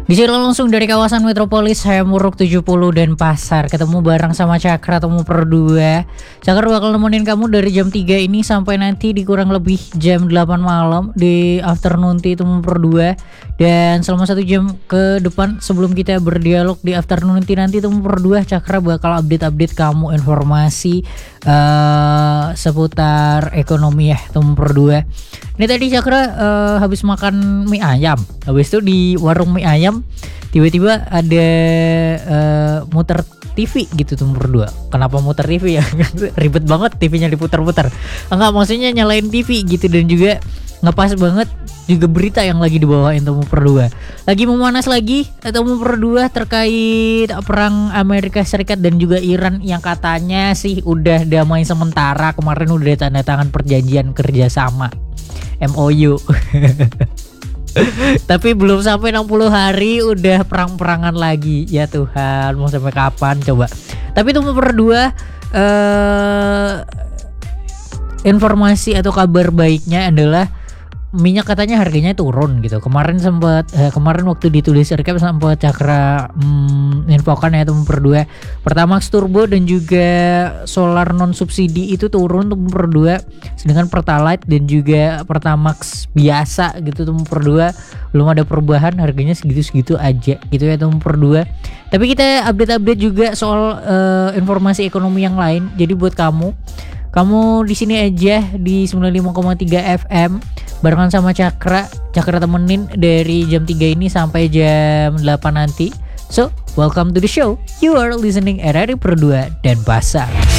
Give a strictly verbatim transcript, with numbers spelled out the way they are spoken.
Disiaran langsung dari kawasan Metropolis Hayamuruk tujuh puluh Denpasar. Ketemu bareng sama Cakra Temu Perdua. Cakra bakal nemenin kamu dari jam tiga ini sampai nanti di kurang lebih jam delapan malam di afternoon tea Temu Perdua. Dan selama satu jam ke depan sebelum kita berdialog di afternoon tea nanti Temu Perdua, Cakra bakal update-update kamu informasi uh, seputar ekonomi ya Temu Perdua. Ini tadi Cakra uh, habis makan mie ayam. Habis itu di warung mie ayam tiba-tiba ada uh, muter T V gitu tuh berdua. Kenapa muter T V ya? Ribet banget T V-nya diputar-putar. Enggak, maksudnya nyalain T V gitu, dan juga ngepas banget juga berita yang lagi dibawain Temu Perdua. Lagi memanas lagi Temu Perdua terkait perang Amerika Serikat dan juga Iran yang katanya sih udah damai sementara. Kemarin udah tanda tangan perjanjian kerjasama M O U. Tapi belum sampai enam puluh hari udah perang-perangan lagi. Ya Tuhan, mau sampai kapan coba. Tapi Temu Perdua, uh, informasi atau kabar baiknya adalah minyak katanya harganya turun gitu. Kemarin sempat eh, kemarin waktu ditulis recap sempat Cakra hmm, infokan ya Temu Perdua, Pertamax Turbo dan juga solar non subsidi itu turun Temu Perdua, sedangkan Pertalite dan juga Pertamax biasa gitu Temu Perdua belum ada perubahan, harganya segitu-segitu aja gitu ya Temu Perdua. Tapi kita update-update juga soal uh, informasi ekonomi yang lain. Jadi buat kamu Kamu di sini aja di sembilan puluh lima koma tiga F M barengan sama Cakra. Cakra temenin dari jam tiga ini sampai jam delapan nanti. So, welcome to the show. You are listening at Radio Perdua Denpasar.